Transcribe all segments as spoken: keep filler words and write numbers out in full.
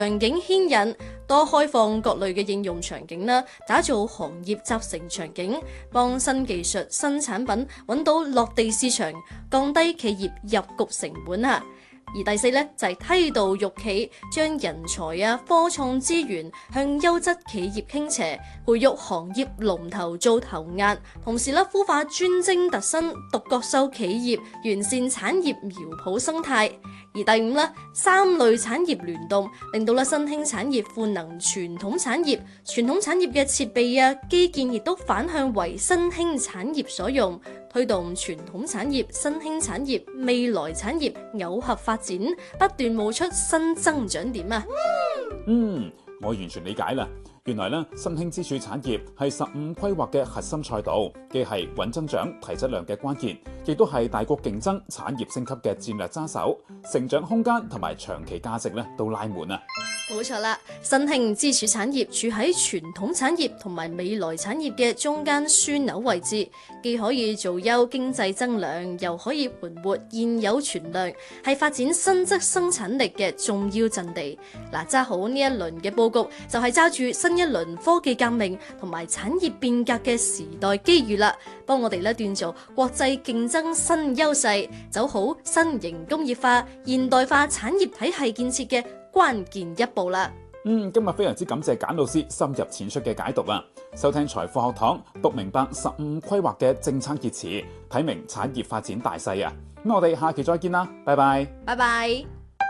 場景牽引，多開放各類嘅應用場景啦，打造行業集成場景，幫新技術、新產品揾到落地市場，降低企業入局成本啊！而第四呢，就係梯度育企，將人才啊、科創資源向優質企業傾斜，培育行業龍頭做頭雁，同時咧孵化專精特新、獨角獸企業，完善產業苗圃生態。而第五呢，三類產業聯動，令到咧新興產業賦能傳統產業，傳統產業嘅設備啊、基建亦都反向為新興產業所用，推動傳統產業、新興產業、未來產業耦合發展，不斷冒出新增長點啊！ 嗯，我完全理解啦。原來咧，新興支柱產業係十五規劃嘅核心賽道，既係穩增長、提質量嘅關鍵，亦都係大國競爭、產業升級嘅戰略揸手，成長空間同埋長期價值咧都拉滿啊！ 冇錯啦，新興支柱產業處喺傳統產業同埋未來產業嘅中間樞紐位置，既可以做優經濟增量，又可以盤活現有存量，係發展新質生產力嘅重要陣地。嗱，揸好呢一輪嘅佈局，就係揸住新一輪科技革命同埋產業變革嘅時代機遇啦，幫我哋咧鍛造國際競爭新優勢，走好新型工業化、現代化產業體系建設嘅關鍵一步啦。 嗯，今日非常之感謝簡老師深入淺出嘅解讀啊！收聽財富學堂，讀明白十五規劃嘅政策熱詞，睇明產業發展大勢啊！咁我哋下期再見啦，拜拜， 拜拜。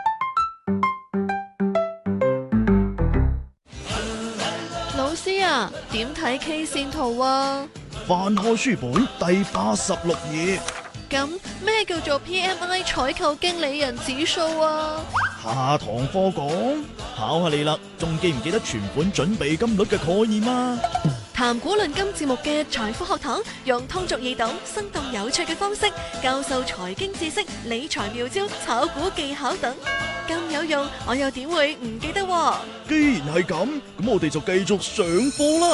老師啊，點睇 K 線圖啊？ 翻開書本第八十六頁。 咁咩叫做 P M I 採購經理人指數啊？ 下堂課講，考下你啦，仲記唔記得存款準備金率嘅概念啊？ 談古論今節目嘅財富學堂，用通俗易懂、生動有趣嘅方式教授財經知識、理財妙招、炒股技巧等，咁有用，我又點會唔記得喎？ 既然係咁，咁我哋就繼續上課啦。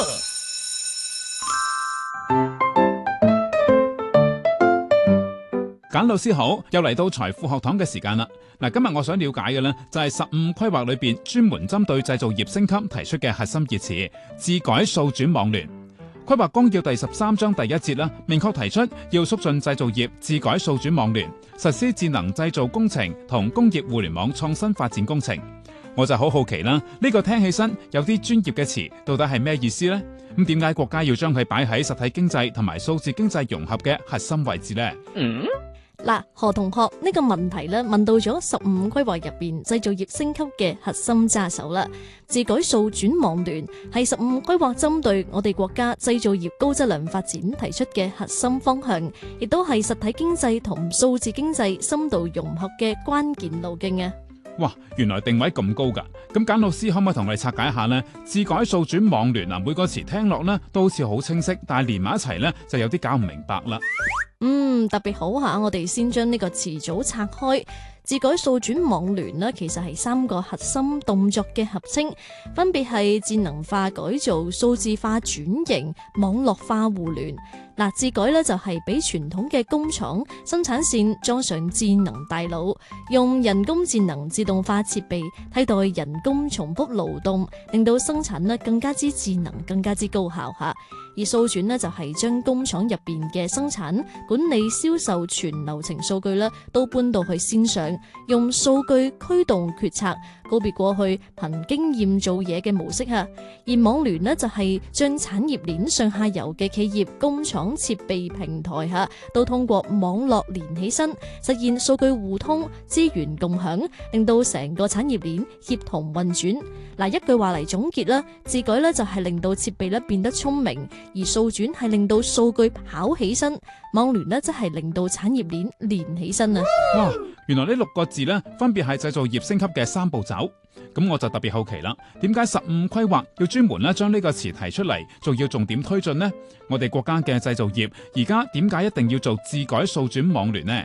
簡老師好，又嚟到財富學堂嘅時間啦。嗱，今日我想了解嘅呢，就係十五規劃裏邊專門針對製造業升級提出嘅核心熱詞，智改數轉網聯。規劃綱要第十三章第一節啦，明確提出要促進製造業智改數轉網聯，實施智能製造工程同工業互聯網創新發展工程。我就好好奇啦，呢個聽起身有啲專業嘅詞，到底係咩意思呢？咁點解國家要將佢擺喺實體經濟同埋數字經濟融合嘅核心位置呢？ 嗯嗱，何同學呢個問題咧問到咗十五規劃入邊製造業升級嘅核心揸手啦。智改數轉網聯係十五規劃針對我哋國家製造業高質量發展提出嘅核心方向，亦都係實體經濟同數字經濟深度融合嘅關鍵路徑啊！ 哇，原來定位咁高噶，咁簡老師可唔可以同我哋拆解一下呢？智改數轉網聯啊，每個詞聽落呢都好似好清晰，但係連埋一齊呢就有啲搞唔明白啦。 嗯，特別好下，我哋先將呢個詞組拆開。智改數轉網聯呢，其實係三個核心動作嘅合稱，分別係智能化改造、數字化轉型、網絡化互聯。嗱，智改呢就係俾傳統嘅工廠生產線裝上智能大腦，用人工智能自動化設備替代人工重複勞動，令到生產呢更加之智能、更加之高效吓。而數轉呢，就係將工廠入邊嘅生產、管理、銷售全流程數據呢都搬到去線上，用數據驅動決策，告別過去憑經驗做嘢嘅模式吓。而網聯呢，就係將產業鏈上下游嘅企業、工廠、設備平台吓，都通過網絡連起身，實現數據互通、資源共享，令到成個產業鏈協同運轉。嗱，一句話嚟總結啦，智改呢就係令到設備咧變得聰明，而數轉係令到數據跑起身，網聯呢則係令到產業鏈連起身啊！ 哇，原來呢六個字呢分別係製造業升級嘅三步走。咁我就特別好奇啦，點解十五規劃要專門咧將呢個詞提出嚟，仲要重點推進呢？我哋國家嘅製造業而家點解一定要做智改數轉網聯呢？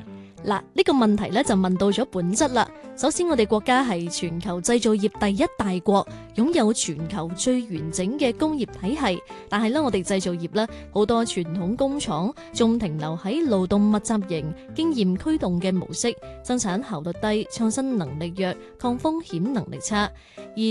嗱，呢個問題咧就問到咗本質啦。首先，我哋國家係全球製造業第一大國，擁有全球最完整嘅工業體系。但係咧，我哋製造業咧好多傳統工廠仲停留喺勞動密集型、經驗驅動嘅模式，生產效率低、創新能力弱、抗風險能力差。而